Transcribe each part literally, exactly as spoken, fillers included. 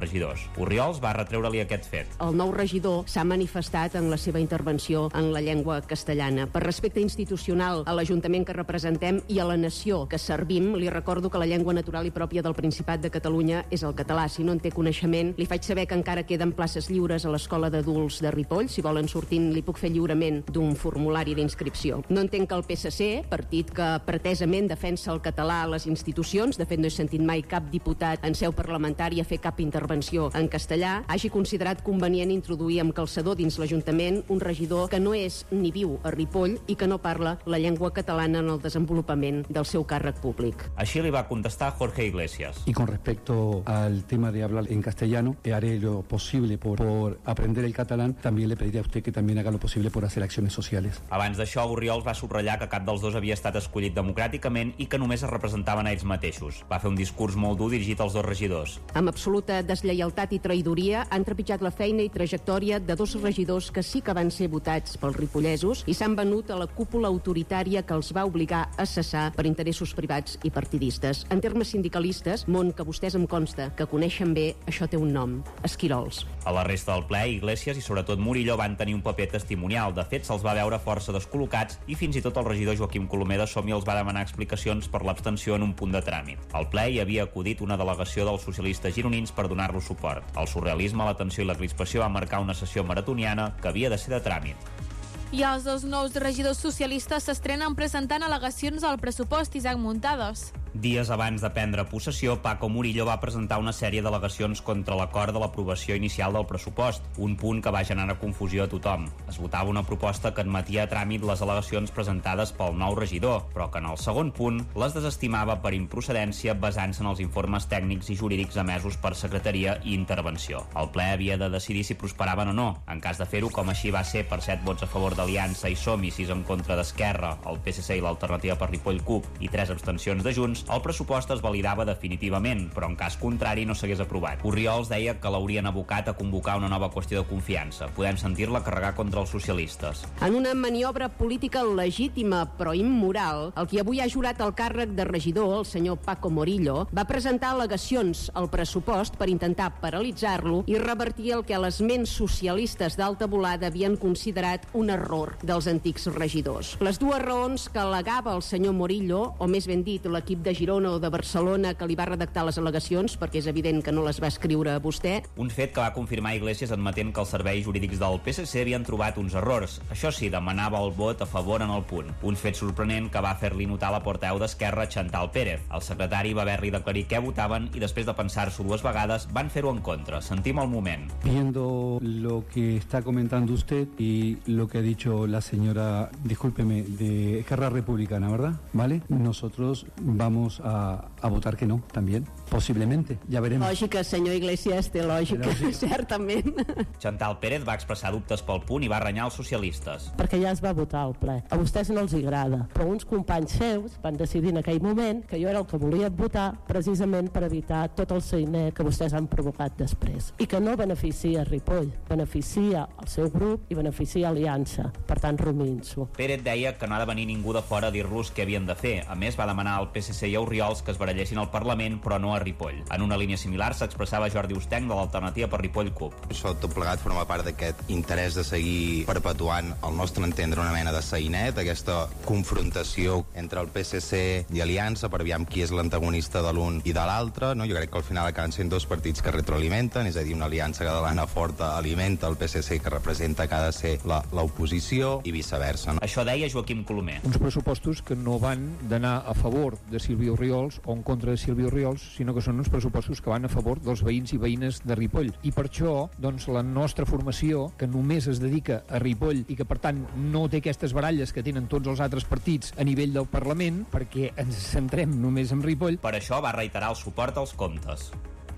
regidors. Orriols va retreure-li aquest fet. El nou regidor s'ha manifestat en la seva intervenció en la llengua castellana. Per respecte institucional a l'Ajuntament que representem i a la nació que servim, li recordo que la llengua natural i pròpia del Principat de Catalunya és el català. Si no en té coneixement, li faig saber que encara queden places lliures a l'Escola d'Adults de Ripoll. Si volen sortint, li puc fer lliurament d'un formulari d'inscripció. No entenc que el P S C, partit que pretesament defensa el català a les institucions, de fet no he sentit mai cap diputat en seu parlamentària fer cap intervenció en castellà, hagi considerat convenient introduir amb calçador dins l'Ajuntament un regidor que no és ni viu a Ripoll i que no parla la llengua catalana en el desenvolupament del seu càrrec públic. Així li va contestar Jorge Iglesias. Y con respecto al tema de hablar en castellano, haré lo posible por, por aprender el catalán. También le pediría a usted que también haga lo posible por hacer acciones sociales. Abans d'això, Orriols va subratllar que cap dels dos havia estat escollit democràticament i que només es representaven a ells mateixos. Va fer un discurs molt dur dirigit als dos regidors. Amb absoluta deslleialtat i traïdoria han trepitjat la feina i trajectòria de dos regidors que sí que van ser votats pels ripollesos i s'han venut a la cúpula autoritària que els va obligar a cessar per interessos privats i partidistes. En termes sindicalistes, món que vostès em consta que coneixen bé, això té un nom: esquirols. A la resta del ple, Iglesias i sobretot Murillo van tenir un paper testimonial. De fet, se'ls va veure força descol·locats i fins i tot el regidor Joaquim Colomer de Som-hi els va demanar explicacions per l'abstenció en un punt de tràmit. Al ple hi havia acudit una delegació dels socialistes gironins per donar-lo suport. El surrealisme, la tensió i la crispació van marcar una sessió maratoniana que havia de ser de tràmit. I els dos nous regidors socialistes s'estrenen presentant al·legacions al pressupost. Isaac Muntades. Dies abans de prendre possessió, Paco Murillo va presentar una sèrie d'al·legacions contra l'acord de l'aprovació inicial del pressupost, un punt que va generar confusió a tothom. Es votava una proposta que admetia a tràmit les al·legacions presentades pel nou regidor, però que en el segon punt les desestimava per improcedència basant-se en els informes tècnics i jurídics emesos per secretaria i intervenció. El ple havia de decidir si prosperaven o no. En cas de fer-ho, com així va ser per set vots a favor d'Aliança i Som-hi, sis en contra d'Esquerra, el P S C i l'Alternativa per Ripoll CUP i tres abstencions de Junts, el pressupost es validava definitivament, però en cas contrari no s'hagués aprovat. Orriols deia que l'haurien abocat a convocar una nova qüestió de confiança. Podem sentir-la carregar contra els socialistes. En una maniobra política legítima però immoral, el qui avui ha jurat el càrrec de regidor, el senyor Paco Murillo, va presentar al·legacions al pressupost per intentar paralitzar-lo i revertir el que les ments socialistes d'alta volada havien considerat un error dels antics regidors. Les dues raons que al·legava el senyor Murillo, o més ben dit l'equip de Girona o de Barcelona que li va redactar les al·legacions, perquè és evident que no les va escriure a vostè. Un fet que va confirmar Iglesias admetent que els serveis jurídics del P S C havien trobat uns errors. Això sí, demanava el vot a favor en el punt. Un fet sorprenent que va fer-li notar la portaveu d'Esquerra, Chantal Pérez. El secretari va haver-li d'aclarir què votaven i després de pensar-s'ho dues vegades van fer-ho en contra. Sentim el moment. Viendo lo que está comentando usted y lo que ha dicho la señora, discúlpeme, de Esquerra Republicana, ¿verdad? ¿Vale? Nosotros vamos a, a votar que no, también. Posiblemente, ja verem. Lògica, senyor Iglesias, té lògica, certament. Chantal Pérez va expressar dubtes pel punt i va renyar els socialistes. Perquè ja es va votar al ple. A vostès no els agrada, però uns companys seus van decidir en aquell moment que jo era el que volia votar precisament per evitar tot el sainer que vostès han provocat després. I que no beneficia Ripoll, beneficia el seu grup i beneficia Aliança. Per tant, rumiïn-s'ho. Pérez deia que no ha de venir ningú de fora a dir-los què havien de fer. A més, va demanar al P S C i a Orriols que es barallessin al Parlament, però no a Ripoll. En una línia similar s'expressava Jordi Ustenc de l'Alternativa per Ripoll CUP. Això tot plegat forma part d'aquest interès de seguir perpetuant, al nostre entendre, una mena de sainet, aquesta confrontació entre el P S C i Aliança per aviam qui és l'antagonista de l'un i de l'altre, no? Jo crec que al final acaben sent dos partits que retroalimenten, és a dir, una aliança catalana forta alimenta el P S C que representa que ha de ser l'oposició i viceversa. No? Això deia Joaquim Colomer. Uns pressupostos que no van d'anar a favor de Sílvia Orriols o en contra de Sílvia Orriols, sinó que són uns pressupostos que van a favor dels veïns i veïnes de Ripoll. I per això, doncs, la nostra formació, que només es dedica a Ripoll i que, per tant, no té aquestes baralles que tenen tots els altres partits a nivell del Parlament, perquè ens centrem només en Ripoll. Per això va reiterar el suport als comptes.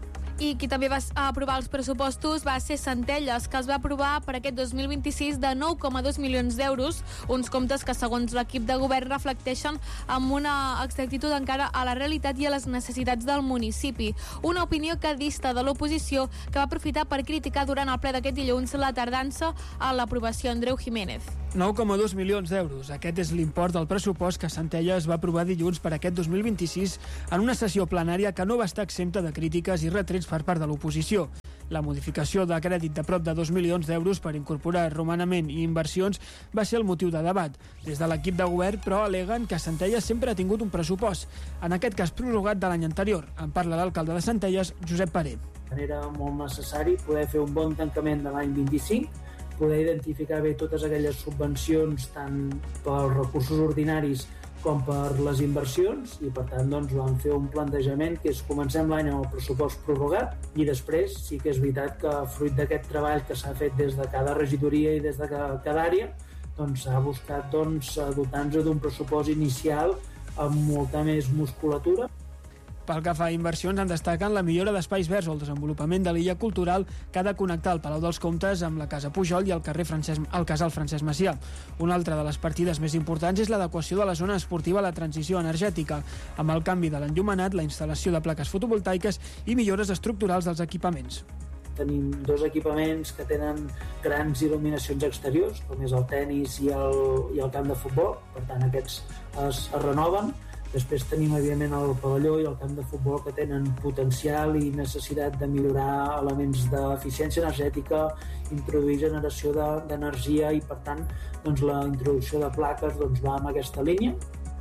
I qui també va aprovar els pressupostos va ser Centelles, que els va aprovar per aquest dos mil vint-i-sis de nou coma dos milions d'euros, uns comptes que segons l'equip de govern reflecteixen amb una exactitud encara a la realitat i a les necessitats del municipi. Una opinió que dista de l'oposició, que va aprofitar per criticar durant el ple d'aquest dilluns la tardança a l'aprovació. Andreu Jiménez. nou coma dos milions d'euros. Aquest és l'import del pressupost que Centelles va aprovar dilluns per aquest dos mil vint-i-sis en una sessió plenària que no va estar exempta de crítiques i retrets per part de l'oposició. La modificació de crèdit de prop de dos milions d'euros per incorporar romanament i inversions va ser el motiu de debat. Des de l'equip de govern, però, aleguen que Centelles sempre ha tingut un pressupost, en aquest cas prorrogat de l'any anterior. En parla l'alcalde de Centelles, Josep Paré. Era molt necessari poder fer un bon tancament de l'any vint-i-cinc, poder identificar bé totes aquelles subvencions tant pels recursos ordinaris com per les inversions i per tant doncs, vam fer un plantejament que és comencem l'any amb el pressupost prorrogat i després sí que és veritat que fruit d'aquest treball que s'ha fet des de cada regidoria i des de cada àrea doncs s'ha buscat doncs, dotar-nos d'un pressupost inicial amb molta més musculatura. Pel que fa a inversions, en destaquen la millora d'espais verds o el desenvolupament de l'illa cultural que ha de connectar el Palau dels Comtes amb la Casa Pujol i el carrer Francesc, el casal Francesc Macià. Una altra de les partides més importants és l'adequació de la zona esportiva a la transició energètica, amb el canvi de l'enllumenat, la instal·lació de plaques fotovoltaiques i millores estructurals dels equipaments. Tenim dos equipaments que tenen grans il·luminacions exteriors, com és el tenis i el, i el camp de futbol, per tant aquests es, es renoven. Després tenim, evidentment, el pavelló i el camp de futbol que tenen potencial i necessitat de millorar elements d'eficiència energètica, introduir generació d'energia i, per tant, doncs, la introducció de plaques doncs, va en aquesta línia.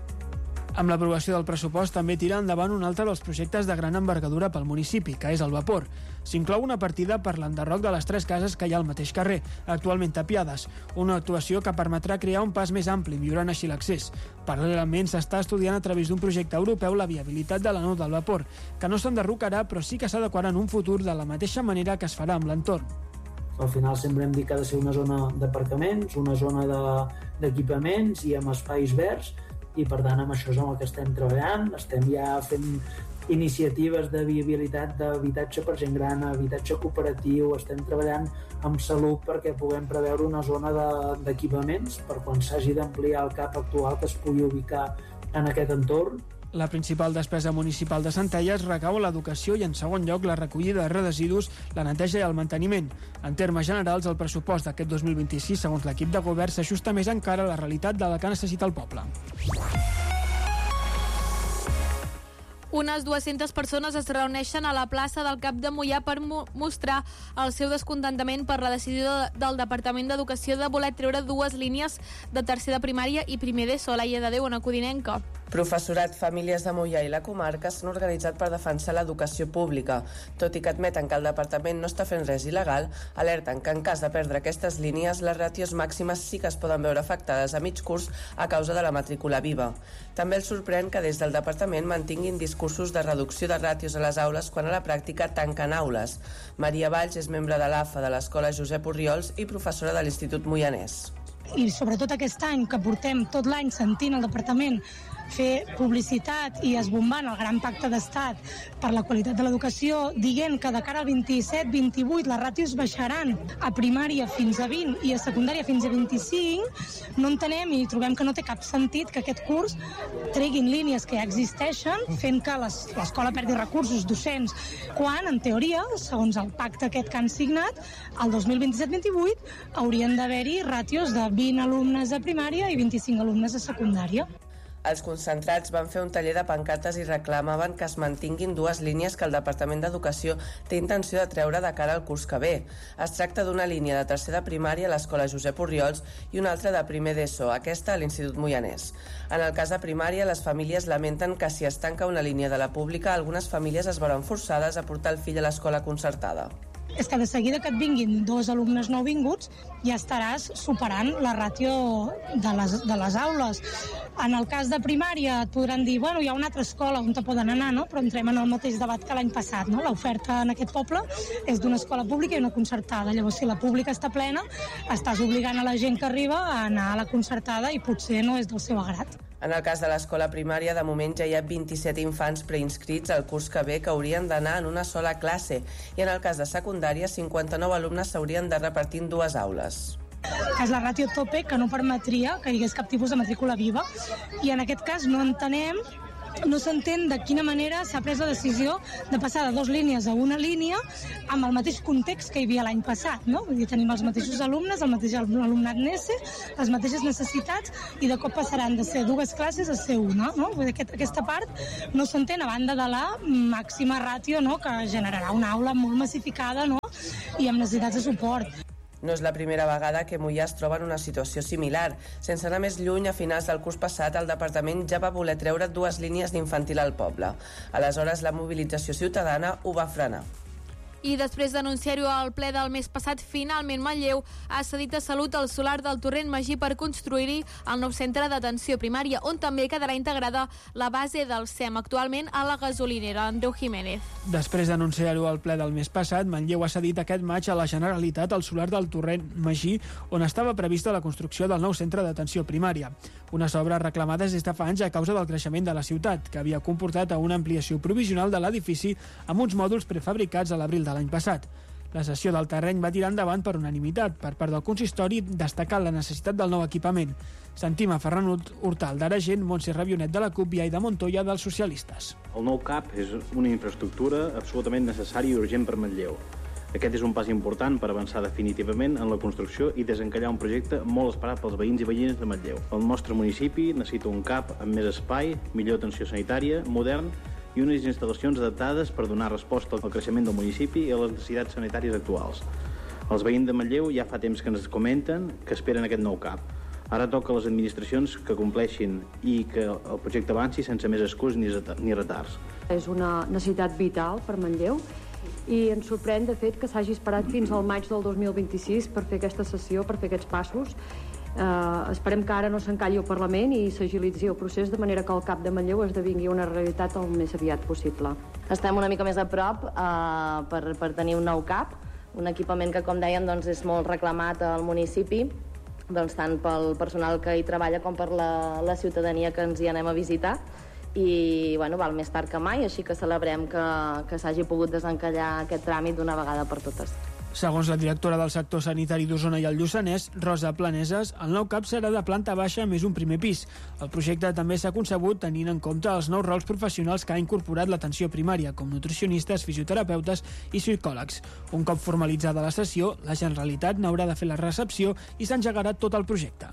Amb l'aprovació del pressupost també tira endavant un altre dels projectes de gran envergadura pel municipi, que és el Vapor. S'inclou una partida per l'enderroc de les tres cases que hi ha al mateix carrer, actualment tapiades, una actuació que permetrà crear un pas més ampli, millorant així l'accés. Paral·lelament s'està estudiant a través d'un projecte europeu la viabilitat de la nou del Vapor, que no s'enderrocarà però sí que s'adequarà en un futur de la mateixa manera que es farà amb l'entorn. Al final sempre hem dit que ha de ser una zona d'aparcaments, una zona d'equipaments i amb espais verds, i per tant amb això és amb el que estem treballant. Estem ja fent iniciatives de viabilitat d'habitatge per gent gran, habitatge cooperatiu, estem treballant amb salut perquè puguem preveure una zona d'equipaments per quan s'hagi d'ampliar el CAP actual que es pugui ubicar en aquest entorn. La principal despesa municipal de Centelles recau en l'educació i, en segon lloc, la recollida de residus, la neteja i el manteniment. En termes generals, el pressupost d'aquest dos mil vint-i-sis, segons l'equip de govern, s'ajusta més encara a la realitat de la que necessita el poble. Unes dues-centes persones es reuneixen a la plaça del Cap de Moià per mo- mostrar el seu descontentament per la decisió de, del Departament d'Educació de voler treure dues línies de tercer de primària i primer d'ESO. Laia de Déu, una codinenca. Professorat, famílies de Moià i la comarca s'han organitzat per defensar l'educació pública. Tot i que admeten que el departament no està fent res il·legal, alerten que en cas de perdre aquestes línies, les ràtios màximes sí que es poden veure afectades a mig curs a causa de la matrícula viva. També els sorprèn que des del departament mantinguin discursos de reducció de ràtios a les aules quan a la pràctica tanquen aules. Maria Valls és membre de l'A F A de l'Escola Josep Orriols i professora de l'Institut Moianès. I sobretot aquest any que portem tot l'any sentint el departament fer publicitat i esbombant el gran pacte d'estat per la qualitat de l'educació, dient que de cara al vint-i-set vint-i-vuit les ràtios baixaran a primària fins a vint i a secundària fins a vint-i-cinc, no entenem i trobem que no té cap sentit que aquest curs treguin línies que ja existeixen, fent que l'escola perdi recursos docents, quan, en teoria, segons el pacte aquest que han signat, el dos mil vint-i-set vint-i-vuit haurien d'haver-hi ràtios de vint alumnes a primària i vint-i-cinc alumnes a secundària. Els concentrats van fer un taller de pancartes i reclamaven que es mantinguin dues línies que el Departament d'Educació té intenció de treure de cara al curs que ve. Es tracta d'una línia de tercer de primària a l'Escola Josep Orriols i una altra de primer d'ESO, aquesta a l'Institut Moianès. En el cas de primària, les famílies lamenten que si es tanca una línia de la pública, algunes famílies es veuran forçades a portar el fill a l'escola concertada. És que de seguida que et vinguin dos alumnes nouvinguts ja estaràs superant la ràtio de les, de les aules. En el cas de primària et podran dir, bueno, hi ha una altra escola on te poden anar, no? Però entrem en el mateix debat que l'any passat, no? L'oferta en aquest poble és d'una escola pública i una concertada. Llavors, si la pública està plena, estàs obligant a la gent que arriba a anar a la concertada i potser no és del seu agrat. En el cas de l'escola primària, de moment ja hi ha vint-i-set infants preinscrits al curs que ve que haurien d'anar en una sola classe i en el cas de secundària, cinquanta-nou alumnes s'haurien de repartir en dues aules. Que és la ràtio tope que no permetria que hi hagués cap tipus de matrícula viva i en aquest cas no entenem no s'entén de quina manera s'ha pres la decisió de passar de dues línies a una línia amb el mateix context que hi havia l'any passat, no? Vull dir, tenim els mateixos alumnes, el mateix alumnat NESE, les mateixes necessitats i de cop passaran de ser dues classes a ser una, no? Vull dir, aquest, aquesta part no s'entén a banda de la màxima ràtio, no? Que generarà una aula molt massificada, no? i amb necessitats de suport. No és la primera vegada que Moià es troba en una situació similar. Sense anar més lluny, a finals del curs passat, el departament ja va voler treure dues línies d'infantil al poble. Aleshores, la mobilització ciutadana ho va frenar. I després d'anunciar-ho al ple del mes passat, finalment Manlleu ha cedit a Salut el solar del Torrent Magí per construir-hi el nou centre d'atenció primària, on també quedarà integrada la base del S E M, actualment a la gasolinera. Andreu Jiménez. Després d'anunciar-ho al ple del mes passat, Manlleu ha cedit aquest maig a la Generalitat el solar del Torrent Magí, on estava prevista la construcció del nou centre d'atenció primària. Unes obres reclamades des de fa anys a causa del creixement de la ciutat, que havia comportat a una ampliació provisional de l'edifici amb uns mòduls prefabricats a l'abril de l'any passat. La cessió del terreny va tirar endavant per unanimitat per part del consistori, destacant la necessitat del nou equipament. Sentim a Ferran Hortal d'Aragent, Montse Rabionet de la CUP i Aida Montoya dels socialistes. El nou C A P és una infraestructura absolutament necessària i urgent per Manlleu. Aquest és un pas important per avançar definitivament en la construcció i desencallar un projecte molt esperat pels veïns i veïnes de Manlleu. El nostre municipi necessita un C A P amb més espai, millor atenció sanitària, modern i unes instal·lacions adaptades per donar resposta al creixement del municipi i a les necessitats sanitàries actuals. Els veïns de Manlleu ja fa temps que ens comenten que esperen aquest nou C A P. Ara toca a les administracions que compleixin i que el projecte avanci sense més excuses ni retards. És una necessitat vital per Manlleu i ens sorprèn, de fet, que s'hagi esperat fins al maig del dos mil vint-i-sis per fer aquesta sessió, per fer aquests passos. Eh, esperem que ara no s'encalli el Parlament i s'agilitzi el procés de manera que el C A P de Manlleu esdevingui una realitat el més aviat possible. Estem una mica més a prop eh, per, per tenir un nou C A P, un equipament que, com dèiem, doncs, és molt reclamat al municipi, doncs, tant pel personal que hi treballa com per la, la ciutadania que ens hi anem a visitar. I bueno, val més tard que mai, així que celebrem que, que s'hagi pogut desencallar aquest tràmit d'una vegada per totes. Segons la directora del sector sanitari d'Osona i el Lluçanès, Rosa Planeses, el nou C A P serà de planta baixa més un primer pis. El projecte també s'ha concebut tenint en compte els nous rols professionals que ha incorporat l'atenció primària, com nutricionistes, fisioterapeutes i psicòlegs. Un cop formalitzada la sessió, la Generalitat n'haurà de fer la recepció i s'engegarà tot el projecte.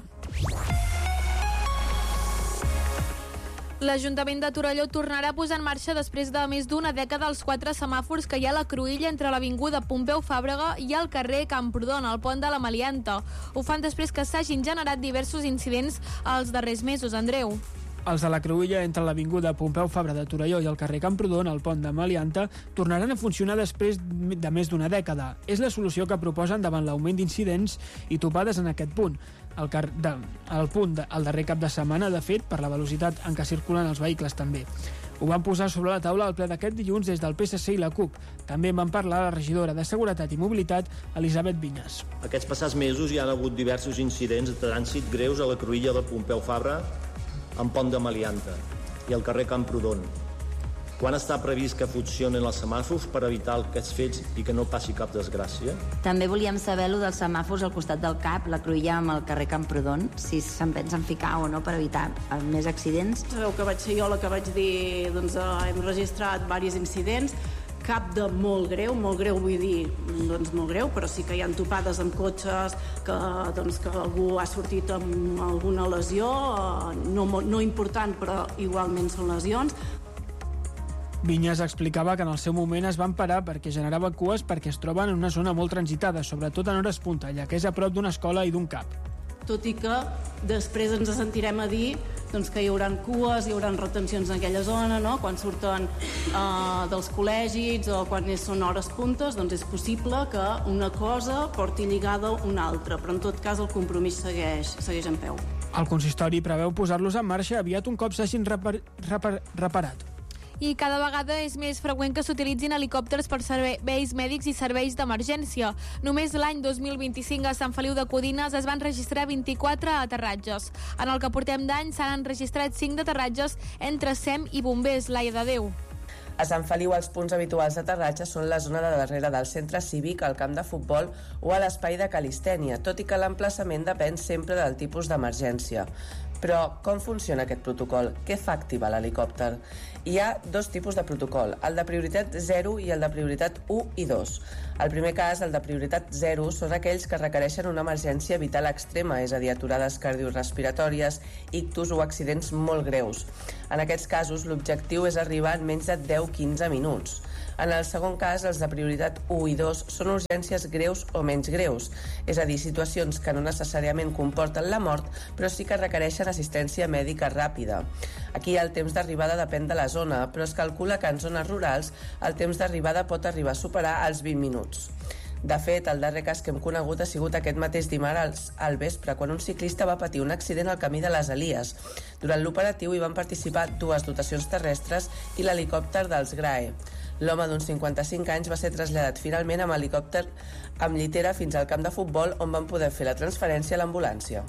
L'Ajuntament de Torelló tornarà a posar en marxa després de més d'una dècada els quatre semàfors que hi ha a la cruïlla entre l'avinguda Pompeu Fàbrega i el carrer Camprodon, al pont de la Malianta. Ho fan després que s'hagin generat diversos incidents els darrers mesos. Andreu. Els de la cruïlla entre l'avinguda Pompeu Fabra de Torelló i el carrer Camprodon, al pont de Malianta, tornaran a funcionar després de més d'una dècada. És la solució que proposen davant l'augment d'incidents i topades en aquest punt. El, car de, el punt de, el darrer cap de setmana, de fet, per la velocitat en què circulen els vehicles també. Ho van posar sobre la taula al ple d'aquest dilluns des del P S C i la CUP. També en van parlar la regidora de Seguretat i Mobilitat, Elisabet Vinyes. Aquests passats mesos hi ha hagut diversos incidents de trànsit greus a la cruïlla de Pompeu Fabra, en pont de Malianta i al carrer Camprodon. Quan està previst que funcionin els semàfors per evitar aquests fets i que no passi cap desgràcia? També volíem saber lo dels semàfors al costat del C A P, la cruïlla amb el carrer Camprodon, si se'n pensen ficar o no per evitar més accidents. Sabeu que vaig ser jo la que vaig dir, doncs hem registrat diversos incidents, cap de molt greu, molt greu vull dir, doncs molt greu, però sí que hi ha topades amb cotxes, que, doncs, que algú ha sortit amb alguna lesió, no, no important, però igualment són lesions. Vinyes explicava que en el seu moment es van parar perquè generava cues perquè es troben en una zona molt transitada, sobretot en hores punta, ja que és a prop d'una escola i d'un C A P. Tot i que després ens sentirem a dir doncs, que hi haurà cues, hi haurà retencions en aquella zona, no? Quan surten uh, dels col·legis o quan són hores puntes, doncs és possible que una cosa porti lligada una altra, però en tot cas el compromís segueix, segueix en peu. El consistori preveu posar-los en marxa aviat un cop s'hagin repar repar reparat. I cada vegada és més freqüent que s'utilitzin helicòpters per serveis mèdics i serveis d'emergència. Només l'any dos mil vint-i-cinc a Sant Feliu de Codines es van registrar vint-i-quatre aterratges. En el que portem d'any s'han enregistrat cinc d'aterratges entre S E M i bombers. Laia de Déu. A Sant Feliu els punts habituals d'aterratge són la zona de darrere del centre cívic, el camp de futbol o a l'espai de calistènia, tot i que l'emplaçament depèn sempre del tipus d'emergència. Però com funciona aquest protocol? Què fa activar l'helicòpter? Hi ha dos tipus de protocol, el de prioritat zero i el de prioritat u i dos. El primer cas, el de prioritat zero, són aquells que requereixen una emergència vital extrema, és a dir, aturades cardiorespiratòries, ictus o accidents molt greus. En aquests casos, l'objectiu és arribar en menys de deu a quinze minuts. En el segon cas, els de prioritat u i dos són urgències greus o menys greus, és a dir, situacions que no necessàriament comporten la mort, però sí que requereixen assistència mèdica ràpida. Aquí el temps d'arribada depèn de la zona, però es calcula que en zones rurals el temps d'arribada pot arribar a superar els vint minuts. De fet, el darrer cas que hem conegut ha sigut aquest mateix dimarts al vespre, quan un ciclista va patir un accident al camí de les Elies. Durant l'operatiu hi van participar dues dotacions terrestres i l'helicòpter dels G R A E. L'home d'uns cinquanta-cinc anys va ser traslladat finalment amb helicòpter amb llitera fins al camp de futbol, on van poder fer la transferència a l'ambulància.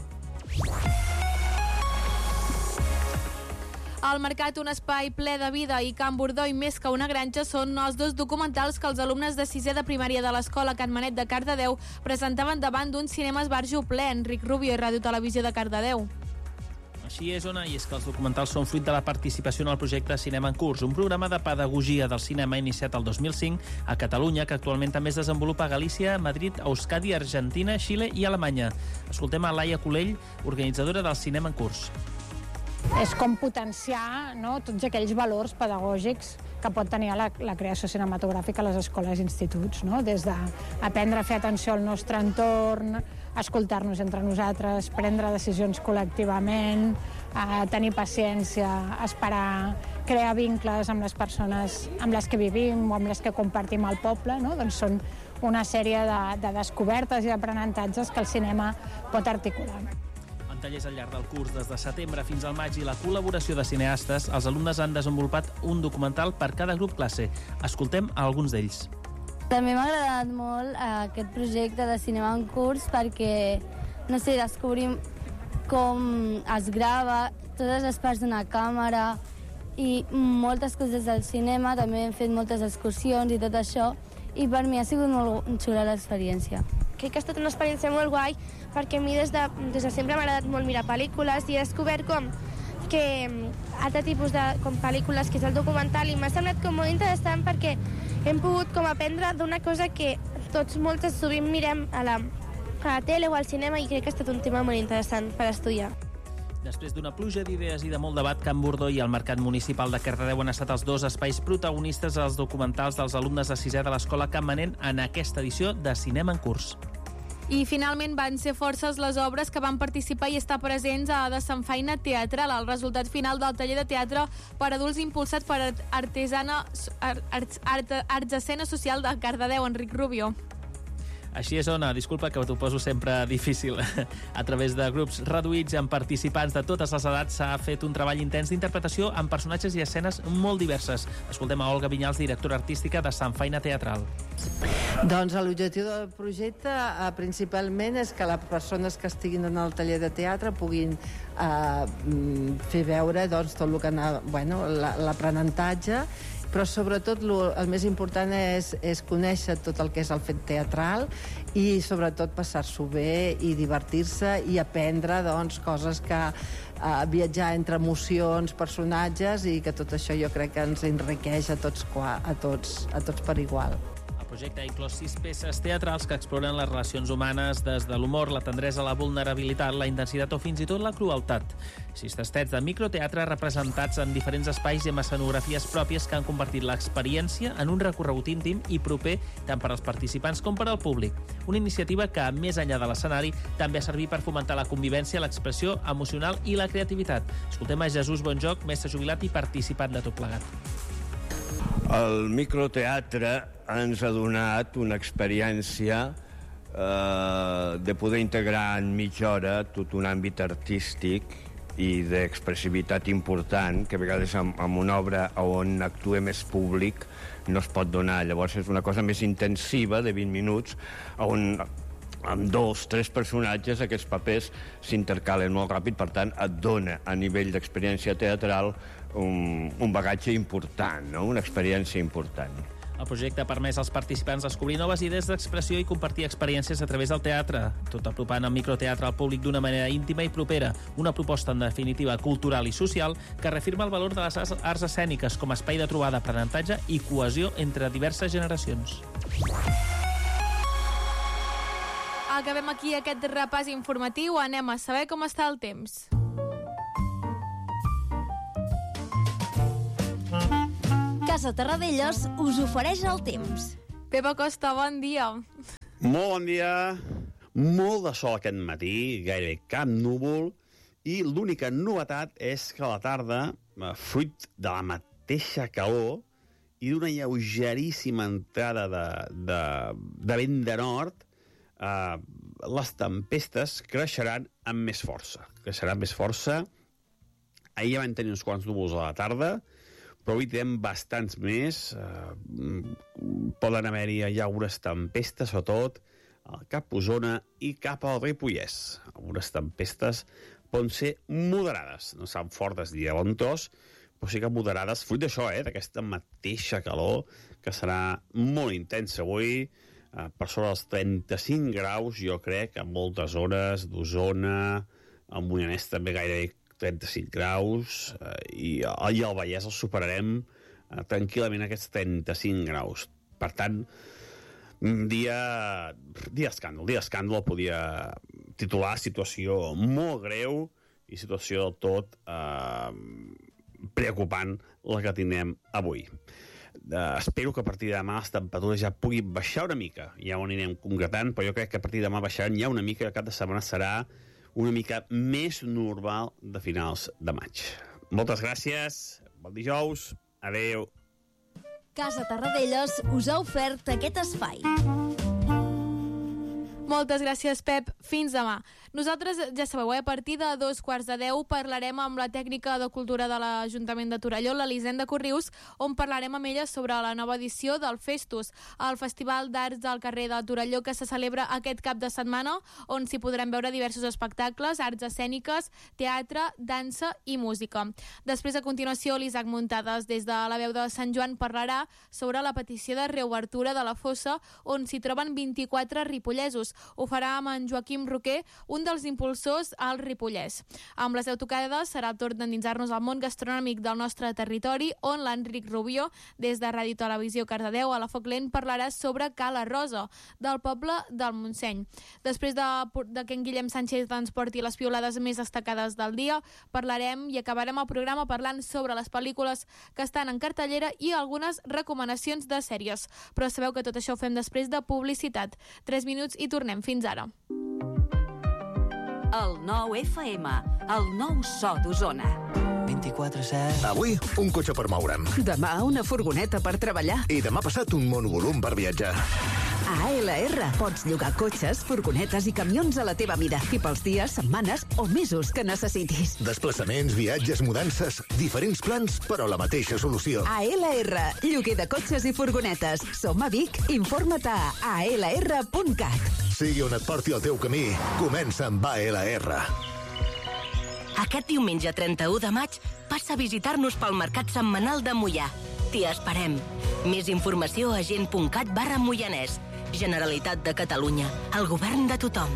Al Mercat, un espai ple de vida i Can Bordó i Més que una granja són els dos documentals que els alumnes de sisè de primària de l'escola Can Manet de Cardedeu presentaven davant d'un cinema esbarjo ple. Enric Rubio i Ràdio Televisió de Cardedeu. Així és, Ona, i és que els documentals són fruit de la participació en el projecte Cinema en Curs, un programa de pedagogia del cinema iniciat el dos mil cinc a Catalunya, que actualment també es desenvolupa a Galícia, Madrid, Euskadi, Argentina, Xile i Alemanya. Escoltem a Laia Colell, organitzadora del Cinema en Curs. És com potenciar, no, tots aquells valors pedagògics que pot tenir la, la creació cinematogràfica a les escoles i instituts, no? Des d'aprendre a fer atenció al nostre entorn, escoltar-nos entre nosaltres, prendre decisions col·lectivament, a tenir paciència, esperar, crear vincles amb les persones amb les que vivim o amb les que compartim el poble, no? Doncs són una sèrie de, de descobertes i d'aprenentatges que el cinema pot articular. En tallers al llarg del curs, des de setembre fins al maig i la col·laboració de cineastes, els alumnes han desenvolupat un documental per cada grup classe. Escoltem a alguns d'ells. També m'ha agradat molt aquest projecte de cinema en curs perquè, no sé, descobrim com es grava, totes les parts d'una càmera i moltes coses del cinema. També hem fet moltes excursions i tot això, i per mi ha sigut molt xula l'experiència. Crec que ha estat una experiència molt guai perquè a mi des de, des de sempre m'ha agradat molt mirar pel·lícules i he descobert com que altre tipus de com pel·lícules, que és el documental, i m'ha semblat com molt interessant perquè hem pogut com aprendre d'una cosa que tots moltes sovint mirem a la, a la tele o al cinema, i crec que ha estat un tema molt interessant per estudiar. Després d'una pluja d'idees i de molt debat, Can Bordó i el Mercat Municipal de Cardedeu han estat els dos espais protagonistes als documentals dels alumnes de sisè de l'escola Can Manet en aquesta edició de Cinema en Curs. I finalment van ser forces les obres que van participar i estar presents a De Sant Faina Teatral, el resultat final del taller de teatre per adults impulsat per Artesana Art, Art, Arts Escena Social de Cardedeu, Enric Rubio. Així és, Ona, disculpa que t'ho poso sempre difícil. A través de grups reduïts amb participants de totes les edats s'ha fet un treball intens d'interpretació amb personatges i escenes molt diverses. Escoltem a Olga Vinyals, directora artística de Sant Faina Teatral. Doncs l'objectiu del projecte eh, principalment és que les persones que estiguin en el taller de teatre puguin eh, fer veure doncs, tot el que anava, bueno, l'aprenentatge, però sobretot el més important és, és conèixer tot el que és el fet teatral i sobretot passar-s'ho bé i divertir-se i aprendre doncs, coses que eh, viatjar entre emocions, personatges, i que tot això jo crec que ens enriqueix a tots, a tots, a tots per igual. El projecte ha inclòs sis peces teatrals que exploren les relacions humanes des de l'humor, la tendresa, la vulnerabilitat, la intensitat o fins i tot la crueltat. Sis tastets de microteatre representats en diferents espais i amb escenografies pròpies que han convertit l'experiència en un recorregut íntim i proper tant per als participants com per al públic. Una iniciativa que, més enllà de l'escenari, també ha servit per fomentar la convivència, l'expressió emocional i la creativitat. Escoltem a Jesús Bonjoc, mestre jubilat i participant de tot plegat. El microteatre ens ha donat una experiència eh, de poder integrar en mitja hora tot un àmbit artístic i d'expressivitat important, que a vegades amb, amb una obra on actua més públic no es pot donar. Llavors és una cosa més intensiva, de vint minuts, on amb dos, tres personatges aquests papers s'intercalen molt ràpid, per tant et dona a nivell d'experiència teatral un, un bagatge important, no? Una experiència important. El projecte ha permès als participants descobrir noves idees d'expressió i compartir experiències a través del teatre, tot apropant el microteatre al públic d'una manera íntima i propera. Una proposta, en definitiva, cultural i social que reafirma el valor de les arts escèniques com a espai de trobada, aprenentatge i cohesió entre diverses generacions. Acabem aquí aquest repàs informatiu. Anem a saber com està el temps. Casa Terradellos us ofereix el temps. Pep Acosta, bon dia. Molt bon dia. Molt de sol aquest matí, gairebé cap núvol, i l'única novetat és que a la tarda, fruit de la mateixa calor i d'una lleugeríssima entrada de, de, de vent de nord, eh, les tempestes creixeran amb més força. Creixeran més força. Ahir ja vam tenir uns quants núvols a la tarda, però avui tenim bastants més. Eh, poden haver-hi algunes tempestes, sobretot al Cap Osona i cap al Ripollès. Algunes tempestes poden ser moderades, no seran fortes ni de bon tros, però sí que moderades, fruit d'això, eh, d'aquesta mateixa calor, que serà molt intensa avui, eh, per sobre dels trenta-cinc graus, jo crec, en moltes zones d'Osona, al Moianès també gairebé trenta-cinc graus, eh, i, i al Vallès els superarem eh, tranquil·lament aquests trenta-cinc graus. Per tant, dia, dia escàndol, dia escàndol podia titular situació molt greu i situació del tot eh, preocupant la que tindrem avui. Eh, espero que a partir de demà les temperatures ja puguin baixar una mica, ja ho anirem concretant, però jo crec que a partir de demà baixaran ja una mica, el cap de setmana serà una mica més normal de finals de maig. Moltes gràcies, bon dijous, adeu. Casa Terradellos us ha ofert aquest espai. Moltes gràcies, Pep. Fins demà. Nosaltres, ja sabeu, eh, a partir de dos quarts de deu parlarem amb la tècnica de cultura de l'Ajuntament de Torelló, l'Elisenda Corrius, on parlarem amb ella sobre la nova edició del Festus, el Festival d'Arts del carrer de Torelló que se celebra aquest cap de setmana, on s'hi podran veure diversos espectacles, arts escèniques, teatre, dansa i música. Després, a continuació, l'Isaac Muntades, des de la veu de Sant Joan, parlarà sobre la petició de reobertura de la fossa, on s'hi troben vint-i-quatre ripollesos. Ho farà amb en Joaquim Roquer, un dels impulsors al Ripollès. Amb les deu tocades serà el torn d'endinsar-nos al món gastronòmic del nostre territori, on l'Enric Rubió, des de Ràdio Televisió Cardedeu, a la Foc Lent, parlarà sobre Cala Rosa, del poble del Montseny. Després de, de que en Guillem Sánchez ens porti les piolades més destacades del dia, parlarem i acabarem el programa parlant sobre les pel·lícules que estan en cartellera i algunes recomanacions de sèries. Però sabeu que tot això ho fem després de publicitat. Tres minuts i tornem. Fins ara. El nou F M, el nou so d'Osona. vint-i-quatre set. Avui, un cotxe per moure'm. Demà, una furgoneta per treballar. I demà passat, un monovolum per viatjar. A A L R pots llogar cotxes, furgonetes i camions a la teva mida i pels dies, setmanes o mesos que necessitis. Desplaçaments, viatges, mudances, diferents plans, però la mateixa solució. A L R, lloguer de cotxes i furgonetes. Som a Vic. Informa't a a l r punt cat. Sigui on et porti el teu camí, comença amb A L R. Aquest diumenge trenta-u de maig passa a visitar-nos pel Mercat Setmanal de Moià. T'hi esperem. Més informació a gent punt cat barra moianès. Generalitat de Catalunya. El govern de tothom.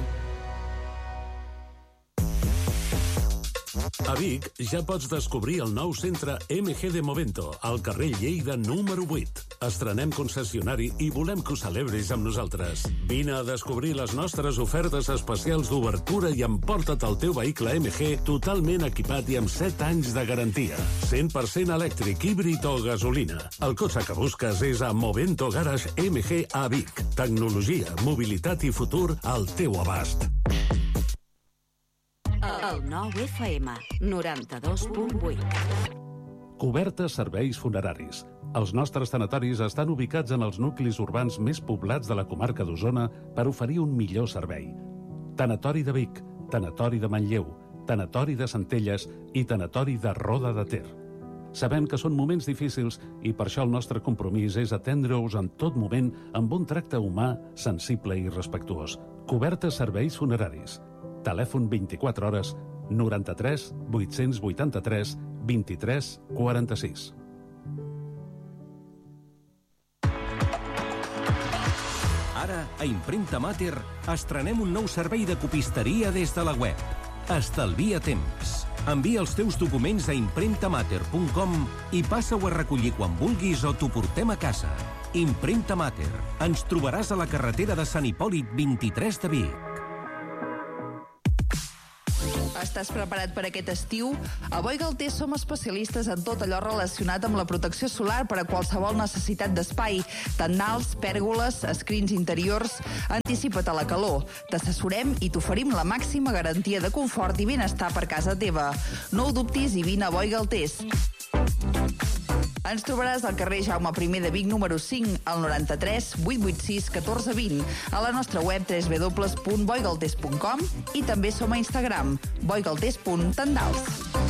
A Vic ja pots descobrir el nou centre M G de Movento, al carrer Lleida número vuit. Estrenem concessionari i volem que ho celebris amb nosaltres. Vine a descobrir les nostres ofertes especials d'obertura i emporta't el teu vehicle M G totalment equipat i amb set anys de garantia. cent per cent elèctric, híbrid o gasolina. El cotxe que busques és a Movento Garage M G a Vic. Tecnologia, mobilitat i futur al teu abast. El nou F M, noranta-dos punt vuit. Cobertes serveis funeraris. Els nostres tanatoris estan ubicats en els nuclis urbans més poblats de la comarca d'Osona per oferir un millor servei. Tanatori de Vic, Tanatori de Manlleu, Tanatori de Centelles i Tanatori de Roda de Ter. Sabem que són moments difícils i per això el nostre compromís és atendre-us en tot moment amb un tracte humà, sensible i respectuós. Cobertes serveis funeraris. Telèfon vint-i-quatre hores, noranta-tres vuit-cents vuitanta-tres vint-i-tres quaranta-sis. Ara, a Impremta Mater, estrenem un nou servei de copisteria des de la web. Estalvia temps. Envia els teus documents a impremtamater punt com i passa-ho a recollir quan vulguis o t'ho portem a casa. Impremta Mater. Ens trobaràs a la carretera de Sant Hipòlit vint-i-tres de Vic. Estàs preparat per aquest estiu? A Boi Galter som especialistes en tot allò relacionat amb la protecció solar per a qualsevol necessitat d'espai. Tendals, pèrgoles, escrins interiors... Anticipa't a la calor. T'assessorem i t'oferim la màxima garantia de confort i benestar per casa teva. No ho dubtis i vine a Boi Galters. Ens trobaràs al carrer Jaume primer de Vic número cinc, al noranta-tres vuit vuit sis catorze vint, a la nostra web w w w punt boigalters punt com i també som a Instagram, boigalters punt tendals.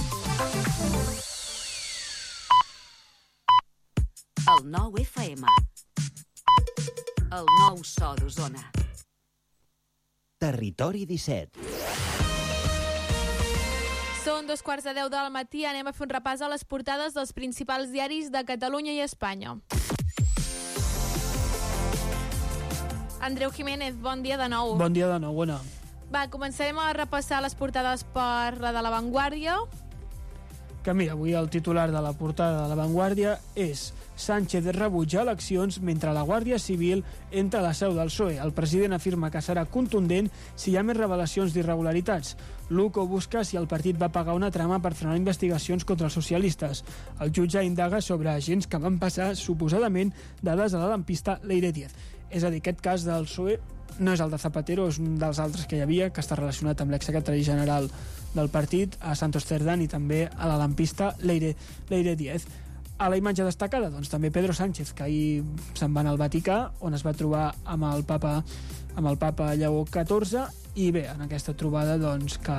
El nou F M. El nou so d'Osona. Territori disset. Són dos quarts de deu del matí, anem a fer un repàs a les portades dels principals diaris de Catalunya i Espanya. Andreu Jiménez, bon dia de nou. Bon dia de nou, bona. Va, començarem a repassar les portades per la de La Vanguardia. Que mira, avui el titular de la portada de La Vanguardia és Sánchez rebutja eleccions mentre la Guàrdia Civil entra a la seu del P S O E. El president afirma que serà contundent si hi ha més revelacions d'irregularitats. L'U C O busca si el partit va pagar una trama per frenar investigacions contra els socialistes. El jutge indaga sobre agents que van passar suposadament dades a la lampista Leire Díez. És a dir, aquest cas del P S O E no és el de Zapatero, és un dels altres que hi havia, que està relacionat amb l'exsecretari general del partit, a Santos Cerdán, i també a la lampista Leire, Leire Díez. A la imatge destacada, doncs, també Pedro Sánchez, que ahir se'n va anar al Vaticà, on es va trobar amb el papa, amb el papa Lleó catorze, i bé, en aquesta trobada, doncs, que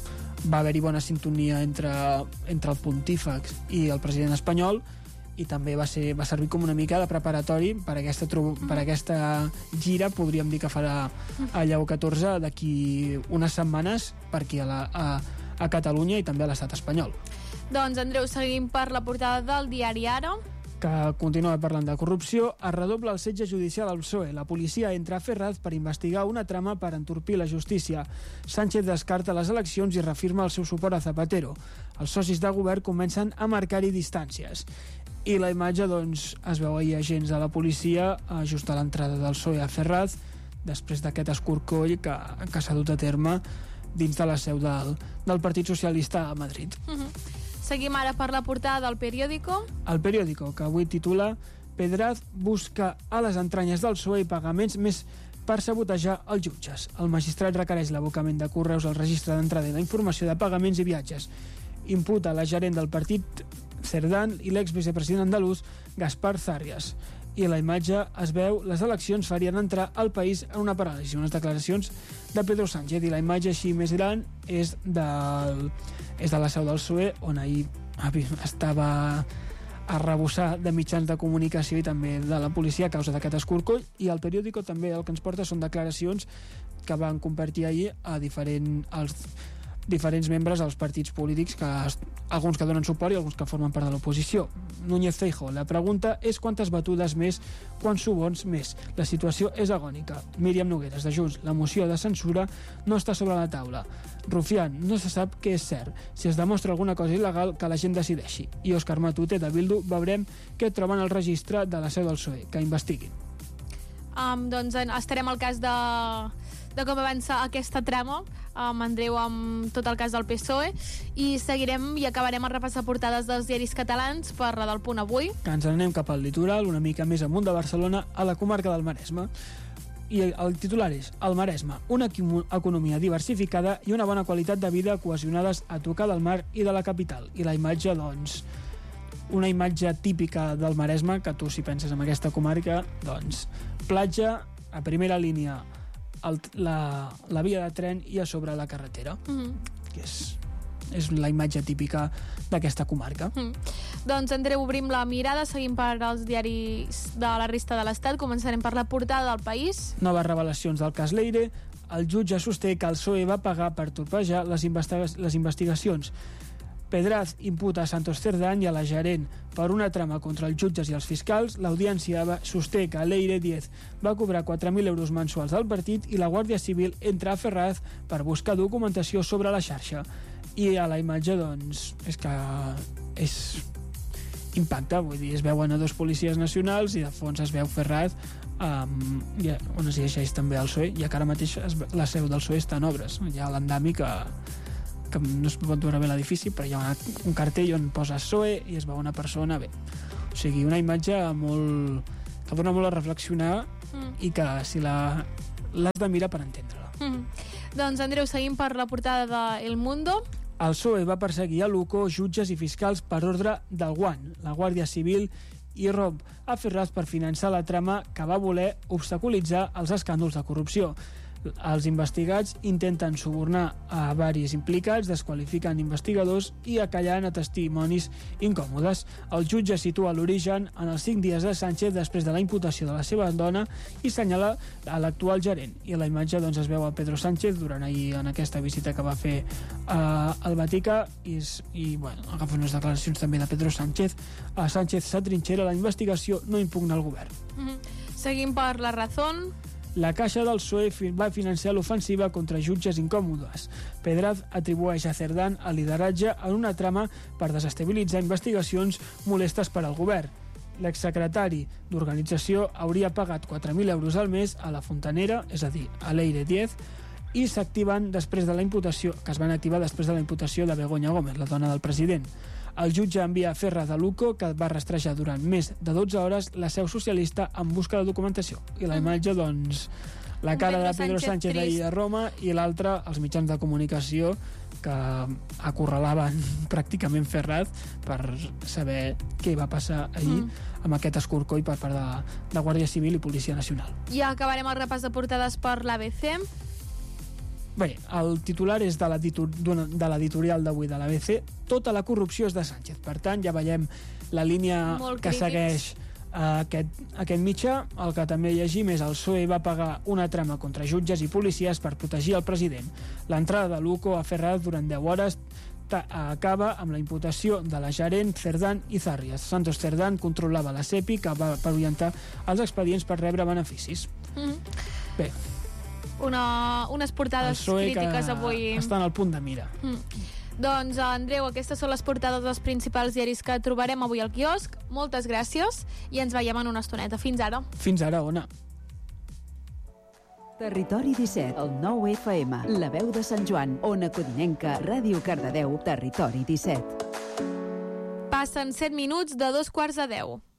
va haver-hi bona sintonia entre, entre el pontífex i el president espanyol, i també va, ser, va servir com una mica de preparatori per aquesta, per aquesta gira, podríem dir que farà a Lleó catorze d'aquí unes setmanes per aquí a, la, a, a Catalunya i també a l'estat espanyol. Doncs, Andreu, seguim per la portada del diari Ara, que continua parlant de corrupció. Es redobla el setge judicial al P S O E. La policia entra a Ferraz per investigar una trama per entorpir la justícia. Sánchez descarta les eleccions i reafirma el seu suport a Zapatero. Els socis de govern comencen a marcar-hi distàncies. I la imatge, doncs, es veu ahir agents de la policia just a l'entrada del P S O E a Ferraz, després d'aquest escorcoll que, que s'ha dut a terme dins de la seu del, del Partit Socialista a Madrid. Uh-huh. Seguim ara per la portada del Periódico. El Periódico, que avui titula Pedraz busca a les entranyes del P S O E pagaments més per sabotejar els jutges. El magistrat requereix l'abocament de correus al registre d'entrada i la informació de pagaments i viatges. Imputa la gerent del partit Cerdán i l'exvicepresident andalús Gaspar Zarrias. I la imatge es veu, les eleccions farien entrar al país en una paràlisi, unes declaracions de Pedro Sánchez, i la imatge així més gran és, del, és de la seu del P S O E, on ahir estava a rebussar de mitjans de comunicació i també de la policia a causa d'aquest escorcoll, i el Periódico també el que ens porta són declaracions que van compartir ahir a diferent, als diferents membres dels partits polítics, que alguns que donen suport i alguns que formen part de l'oposició. Núñez Feijóo, la pregunta és quantes batudes més, quants subons més. La situació és agònica. Míriam Nogueras, de Junts, la moció de censura no està sobre la taula. Rufián, no se sap què és cert. Si es demostra alguna cosa il·legal, que la gent decideixi. I Òscar Matute, de Bildu, veurem què troben al registre de la seu del P S O E, que investiguin. Um, doncs estarem al cas de, de com avança aquesta trama, amb Andreu, amb tot el cas del P S O E, i seguirem i acabarem el repàs de portades dels diaris catalans per la del Punt Avui. Que ens anem cap al litoral, una mica més amunt de Barcelona, a la comarca del Maresme. I el titular és el Maresme, una economia diversificada i una bona qualitat de vida cohesionades a tocar del mar i de la capital. I la imatge, doncs, una imatge típica del Maresme, que tu, si penses en aquesta comarca, doncs, platja, a primera línia, el, la, la via de tren i a sobre la carretera, mm-hmm. que és, és la imatge típica d'aquesta comarca. Mm. Doncs, Andreu, obrim la mirada, seguim per als diaris de la resta de l'Estat, començarem per la portada del País. Noves revelacions del cas Leire. El jutge sosté que el P S O E va pagar per torpejar les, investiga les investigacions. Pedraz imputa a Santos Cerdán i a la gerent per una trama contra els jutges i els fiscals. L'audiència sosté que Leire Diez va cobrar quatre mil euros mensuals al partit i la Guàrdia Civil entra a Ferraz per buscar documentació sobre la xarxa. I a la imatge, doncs, és que és impacta, vull dir, es veuen a dos policies nacionals i de fons es veu Ferraz, um, on es llegeix també el P S O E, i que ara mateix es, la seu del P S O E està en obres. Hi ha l'andami que, que no es pot veure bé l'edifici, però hi ha una, un cartell on posa P S O E i es veu una persona bé. O sigui, una imatge molt que dona molt a reflexionar mm. i que si la l'has de mirar per entendre-la. Mm. Doncs, Andreu, seguim per la portada de El Mundo. El P S O E va perseguir a Luco jutges i fiscals per ordre del Guant. La Guàrdia Civil i romp a Ferraz per finançar la trama que va voler obstaculitzar els escàndols de corrupció. Els investigats intenten subornar a varis implicats, desqualifiquen investigadors i acallant a testimonis incòmodes. El jutge situa l'origen en els cinc dies de Sánchez després de la imputació de la seva dona i senyala a l'actual gerent. I a la imatge doncs, es veu a Pedro Sánchez durant ahir en aquesta visita que va fer eh, al Vaticà i, i bueno, agafa unes declaracions també de Pedro Sánchez. A Sánchez s'atrinxera la investigació, no impugna el govern. Mm-hmm. Seguim per La Razón. La Caixa del P S O E va financiar l'ofensiva contra jutges incòmodes. Pedraz atribueix a Cerdán el lideratge en una trama per desestabilitzar investigacions molestes per al govern. L'exsecretari d'organització hauria pagat quatre mil euros al mes a la fontanera, és a dir, a Leire Diez, i s'activen després de la imputació, que es van activar després de la imputació de Begoña Gómez, la dona del president. El jutge envia a Ferraz a Luco, que va rastrejar durant més de dotze hores la seu socialista en busca de documentació. I la imatge, doncs, la cara de Pedro Sánchez ahir a Roma i l'altra, els mitjans de comunicació que acorralaven pràcticament Ferraz per saber què va passar ahir mm. amb aquest escorcoll per part de, de Guàrdia Civil i Policia Nacional. I acabarem el repàs de portades per l'A B C. Bé, el titular és de l'editorial d'avui de l'A B C. Tota la corrupció és de Sánchez. Per tant, ja veiem la línia Molt que crítics. segueix aquest, aquest mitjà. El que també llegim és el P S O E va pagar una trama contra jutges i policies per protegir el president. L'entrada de Luco a Ferraz durant deu hores acaba amb la imputació de la gerent Cerdán i Zàrrias. Santos Cerdán controlava la CEPI, que va per orientar els expedients per rebre beneficis. Mm. Bé, Una, unes portades el P S O E crítiques que avui. estan al punt de mira. Mm. Doncs, Andreu, aquestes són les portades dels principals diaris que trobarem avui al quiosc. Moltes gràcies i ens veiem en una estoneta. Fins ara. Fins ara, Ona. Territori disset, el nou F M, la veu de Sant Joan, Ona Codinenca, Ràdio Cardedeu, Territori disset. Passen set minuts de dos quarts de deu.